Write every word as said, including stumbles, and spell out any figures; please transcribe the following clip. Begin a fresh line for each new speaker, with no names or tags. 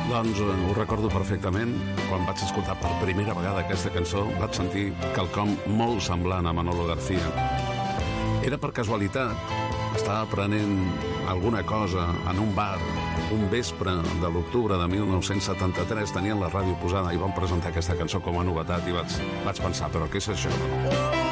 Doncs eh, ho recordo perfectament. Quan vaig escoltar per primera vegada aquesta cançó vaig sentir quelcom molt semblant a Manolo García. Era per casualitat. Estava aprenent alguna cosa en un bar un vespre de l'octubre de mil nou-cents setanta-tres. Tenien la ràdio posada i van presentar aquesta cançó com a novetat i vaig, vaig pensar, però què és això?